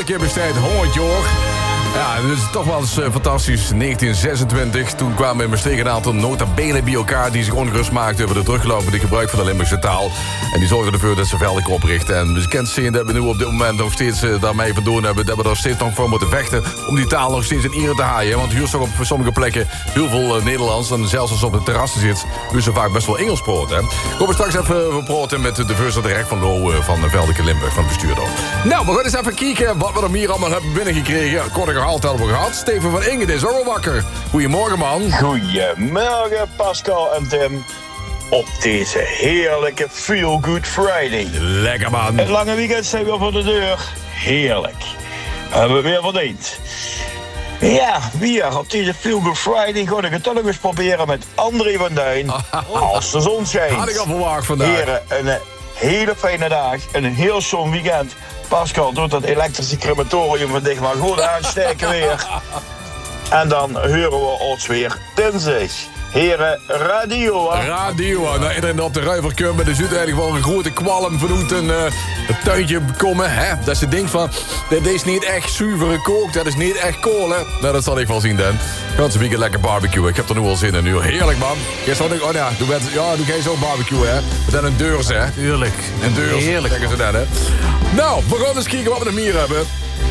keer besteed 100 jaar. Ja, dat is toch wel eens fantastisch. 1926, toen kwamen in Maastricht een aantal nota bene bij elkaar... die zich ongerust maakten over de teruggelopende gebruik van de Limburgse taal. En die zorgden ervoor dat ze velden oprichten. En we kennen zien dat we nu op dit moment nog steeds daarmee van doen hebben... dat we er steeds nog voor moeten vechten om die taal nog steeds in ere te haaien. Want hier is toch op sommige plekken heel veel Nederlands... en zelfs als op de terrassen zit, u ze vaak best wel Engels praten. Kom we straks even praten met de voorzitter terecht van Lo van Veldeke Limburg, van het bestuur. Nou, we gaan eens even kijken wat we er hier allemaal hebben binnengekregen. Korte gehaald hebben we gehad. Steven van Ingen is ook al wakker. Goedemorgen, man. Goedemorgen, Pascal en Tim. Op deze heerlijke Feel Good Friday. Lekker, man. Het lange weekend zijn weer voor de deur. Heerlijk. Hebben we weer verdiend. Ja, weer op deze Feel Good Friday ga ik het toch nog eens proberen met André van Duin. Als de zon schijnt. Had ik al verwacht vandaag. Heren, een hele fijne dag en een heel zo'n weekend. Pascal doet dat elektrische crematorium van dicht maar goed aansteken weer. En dan horen we ons weer dinsdag. Heren, radio. Radio. Nou, iedereen op de ruiver komt, maar er zit eigenlijk wel een grote kwalm vanuit een tuintje komen. Hè? Dat ze denkt van, dit is niet echt zuiver gekookt, dat is niet echt kolen. Nou, dat zal ik wel zien dan. Gaat ze weekend lekker barbecuen. Ik heb er nu al zin in. Nu. Heerlijk, man. Gisteren had ik, doe jij zo barbecue, hè? Met dan een deurs, hè? Tuurlijk. Een deurs. Heerlijk. Kijken ze dan, hè? Nou, we gaan eens kijken wat we nog meer hebben.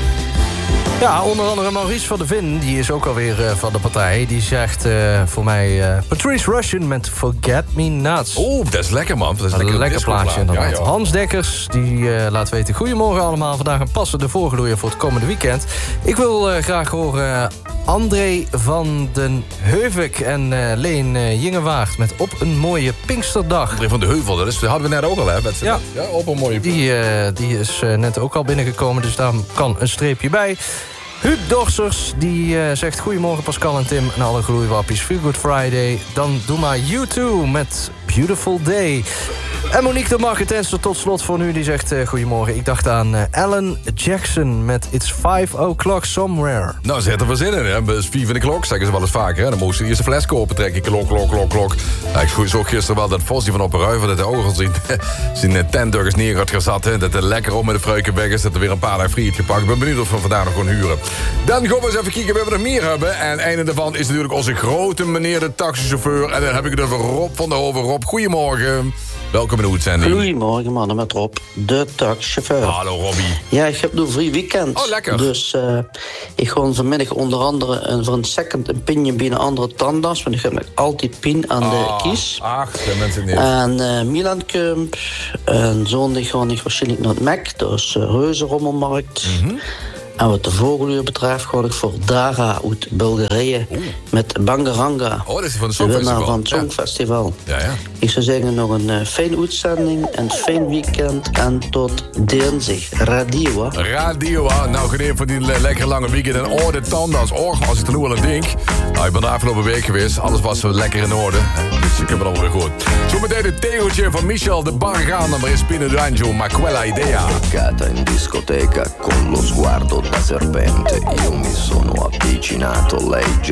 Ja, onder andere Maurice van der Vin, die is ook alweer van de partij. Die zegt voor mij Patrice Rushen met Forget Me Nots. Oeh, dat is lekker, man. Dat is een lekker plaatje inderdaad. Ja, Hans Dekkers, die laat weten... Goedemorgen allemaal, vandaag een passende voorgloeier voor het komende weekend. Ik wil graag horen André van den Heuvik en Leen Jingewaard... met Op een mooie Pinksterdag. André van de Heuvel, dat hadden we net ook al, hè? Ja, op een mooie die is net ook al binnengekomen, dus daar kan een streepje bij. Huub Dorsers, die zegt... Goedemorgen Pascal en Tim en alle gloeiwappies. Feel Good Friday. Dan doe maar U2 met Beautiful Day. En Monique de Marketenster tot slot voor nu. Die zegt goedemorgen. Ik dacht aan Alan Jackson met It's 5 o'clock somewhere. Nou, ze hebben er zin in, hè? Het is 4 van de klok, zeggen ze wel eens vaker. Hè? Dan moesten ze eerst een fles kopen, trek ik klok. Nou, ik zag gisteren wel dat Vos die van op een ruiver... dat hij ook al zijn tentdurgers neer had gezet. Hè? Dat er lekker op met de fruiken weg is. Dat er weer een paar dagen friet gepakt. Ik ben benieuwd of we vandaag nog gaan huren. Dan gaan we eens even kijken wat we nog meer hebben. En een daarvan is natuurlijk onze grote meneer de taxichauffeur. En dan heb ik het over Rob van der Hoven. Rob, goedemorgen. Welkom in de uitzending. Goedemorgen mannen, met Rob, de taxichauffeur. Hallo Robbie. Ja, ik heb nu vrij weekend. Oh, lekker. Dus ik ga vanmiddag onder andere voor een second opinion bij een andere tandarts. Want ik heb nog altijd pijn aan de kies. Ach, de mensen niet. En Milan komt. En zondag ga ik waarschijnlijk naar het Mac. Dus Reuzenrommelmarkt. En wat de vogeluur betreft ga ik voor Dara uit Bulgarije met Bangaranga. Oh, dat is van het de winnaar Songfestival. van het Songfestival. Ja. Ik zou zeggen nog een fijne uitzending, een fijn weekend en tot dinsdag. Radio. Radio, nou geniet van die lekker lange weekend. En de tandarts, als ik er nu al aan denk. Nou, ik ben de afgelopen week geweest, alles was lekker in orde. Dus ik heb het allemaal weer goed. Zometeen het tegeltje van Michel de Bargana, maar in Spino d'Angelo, ma quella idea. Beccata in discoteca con lo sguardo da serpente. Io mi sono avvicinato, lei già